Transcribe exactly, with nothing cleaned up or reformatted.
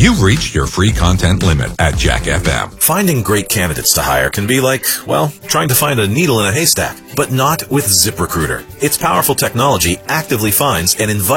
You've reached your free content limit at Jack F M. Finding great candidates to hire can be like, well, trying to find a needle in a haystack, but not with ZipRecruiter. Its powerful technology actively finds and invites